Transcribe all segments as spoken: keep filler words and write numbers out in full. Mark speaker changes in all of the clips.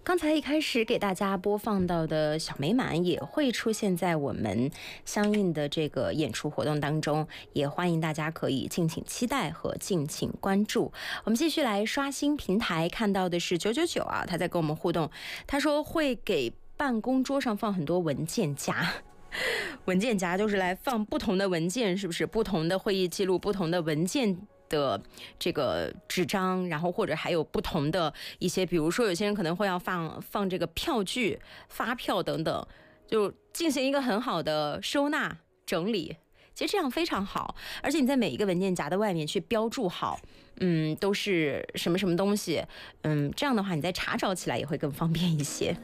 Speaker 1: 刚才一开始给大家播放到的小美满也会出现在我们相应的这个演出活动当中，也欢迎大家可以敬请期待和敬请关注。我们继续来刷新平台，看到的是九九九啊，他在跟我们互动，他说会给办公桌上放很多文件夹。文件夹就是来放不同的文件，是不是？不同的会议记录，不同的文件的这个纸张，然后或者还有不同的一些，比如说有些人可能会要放放这个票据、发票等等，就进行一个很好的收纳整理。其实这样非常好，而且你在每一个文件夹的外面去标注好，嗯，都是什么什么东西，嗯，这样的话你在查找起来也会更方便一些。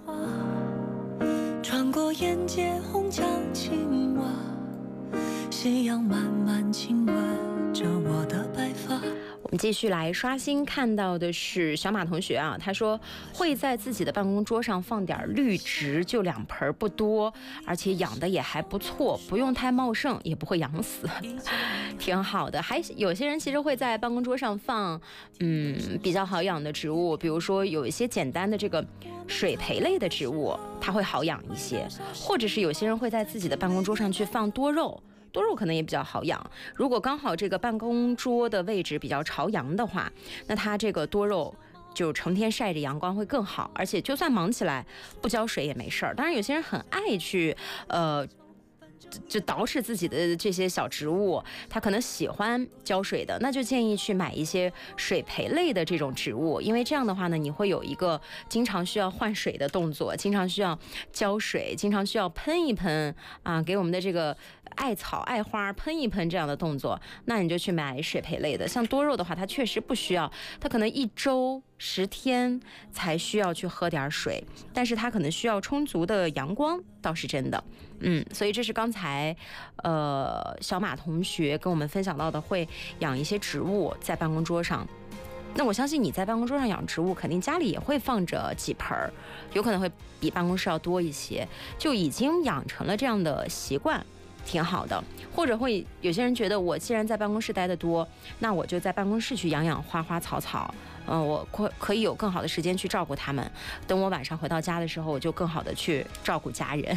Speaker 2: 穿过沿街红墙青瓦，夕阳慢慢亲吻着我的白发。
Speaker 1: 我们继续来刷新，看到的是小马同学啊，他说会在自己的办公桌上放点绿植，就两盆不多，而且养的也还不错，不用太茂盛，也不会养死，挺好的。还有些人其实会在办公桌上放嗯比较好养的植物，比如说有一些简单的这个水培类的植物，它会好养一些，或者是有些人会在自己的办公桌上去放多肉。多肉可能也比较好养，如果刚好这个办公桌的位置比较朝阳的话，那它这个多肉就成天晒着阳光会更好，而且就算忙起来不浇水也没事儿。当然有些人很爱去呃就捯饬自己的这些小植物，他可能喜欢浇水的，那就建议去买一些水培类的这种植物，因为这样的话呢，你会有一个经常需要换水的动作，经常需要浇水，经常需要喷一喷啊，给我们的这个爱草爱花喷一喷这样的动作，那你就去买水培类的。像多肉的话，它确实不需要，它可能一周十天才需要去喝点水，但是它可能需要充足的阳光，倒是真的。嗯，所以这是刚才呃小马同学跟我们分享到的，会养一些植物在办公桌上。那我相信你在办公桌上养植物，肯定家里也会放着几盆，有可能会比办公室要多一些，就已经养成了这样的习惯，挺好的。或者会有些人觉得，我既然在办公室待得多，那我就在办公室去养养花花草草，嗯、呃，我可可以有更好的时间去照顾他们。等我晚上回到家的时候，我就更好的去照顾家人。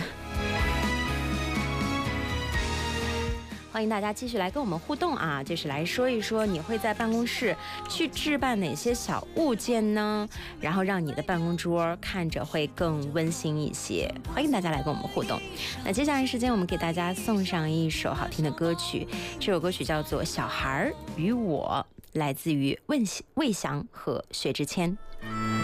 Speaker 1: 欢迎大家继续来跟我们互动啊，就是来说一说你会在办公室去置办哪些小物件呢？然后让你的办公桌看着会更温馨一些。欢迎大家来跟我们互动。那接下来时间我们给大家送上一首好听的歌曲，这首歌曲叫做《小孩与我》，来自于魏翔和薛之谦。